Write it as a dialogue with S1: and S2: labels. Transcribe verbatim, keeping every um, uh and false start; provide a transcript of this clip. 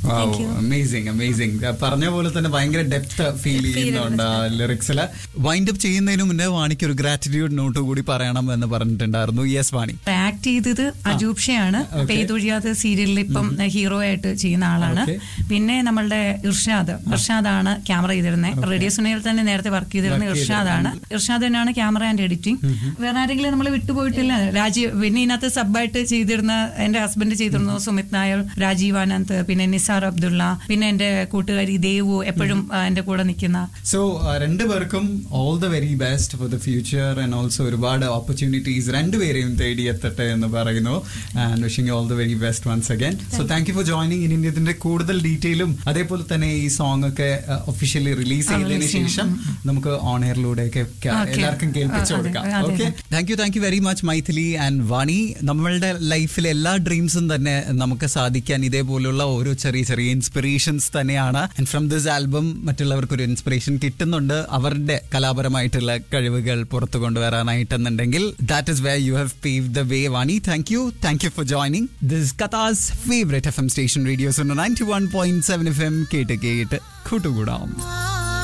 S1: Amazing amazing. പറഞ്ഞ പോലെ തന്നെ ഭയങ്കര ഡെപ്ത് ഫീൽ ചെയ്യുന്നുണ്ട് ആ ലിറിക്സില്. വൈൻഡ് അപ്പ് ചെയ്യുന്നതിന് മുന്നേ വാണിക്ക് ഒരു ഗ്രാറ്റിറ്റ്യൂഡ് നോട്ട് കൂടി പറയണം എന്ന് പറഞ്ഞിട്ടുണ്ടായിരുന്നു. യെസ് വാണി.
S2: ആക്ട് ചെയ്തത് അജൂബ് ഷയാണ്. പെയ്തൊഴിയാതെ സീരിയലിൽ ഇപ്പം ഹീറോ ആയിട്ട് ചെയ്യുന്ന ആളാണ്. പിന്നെ നമ്മളുടെ ഇർഷാദ് ഇർഷാദാണ് ക്യാമറ ചെയ്തിരുന്നത്. റേഡിയോ സുനയിൽ തന്നെ നേരത്തെ വർക്ക് ചെയ്തിരുന്നത് ഇർഷാദാണ്. ഇർഷാദ് തന്നെയാണ് ക്യാമറ ആൻഡ് എഡിറ്റിംഗ്. വേറെ ആരെങ്കിലും നമ്മൾ വിട്ടുപോയിട്ടില്ല. രാജീവ് പിന്നെ ഇതിനകത്ത് സബ്ബായിട്ട് ചെയ്തിരുന്ന എന്റെ ഹസ്ബൻഡ് ചെയ്തിരുന്നു സുമിത് നായർ, രാജീവ് ആനന്ദ്, പിന്നെ നിസാർ അബ്ദുള്ള, പിന്നെ എന്റെ കൂട്ടുകാരി ദേവു എപ്പോഴും എന്റെ കൂടെ നിൽക്കുന്ന.
S1: സോ രണ്ടുപേർക്കും all the very best for the future and also ഒരുപാട് ഓപ്പർച്യൂണിറ്റീസ് രണ്ടുപേരെയും തേടിയെത്തട്ടെ എന്ന് പറയുന്നു. And wishing you all the very best once again. So thank you for joining. ഇനി ഇതിന്റെ കൂടുതൽ ഡീറ്റെയിലും അതേപോലെ തന്നെ ഈ സോങ് ഒക്കെ ഒഫീഷ്യലി റിലീസ് ചെയ്തതിനു ശേഷം നമുക്ക് ഓൺ എയറിലൂടെ ഒക്കെ എല്ലാവർക്കും കേൾപ്പിച്ചു കൊടുക്കാം. Okay, thank you thank you very much Maithili and വാണി. നമ്മളുടെ ലൈഫിലെ എല്ലാ ഡ്രീംസും തന്നെ നമുക്ക് സാധിക്കാൻ ഇതേപോലുള്ള ഓരോ ചെറിയ ചെറിയ ഇൻസ്പിറേഷൻസ് തന്നെയാണ്. ആൻഡ് ഫ്രം ദിസ് ആൽബം മറ്റുള്ളവർക്ക് ഒരു ഇൻസ്പിറേഷൻ കിട്ടുന്നുണ്ട് അവരുടെ കലാപരമായിട്ടുള്ള കഴിവുകൾ പുറത്തു കൊണ്ടുവരാനായിട്ടെന്നുണ്ടെങ്കിൽ. That is where you have paved the way Vani. Thank you thank you for joining this കഥാസ് favourite F M station radio ninety one point seven F M. കേട്ട് കേട്ട് കൂട്ടുകൂടാം.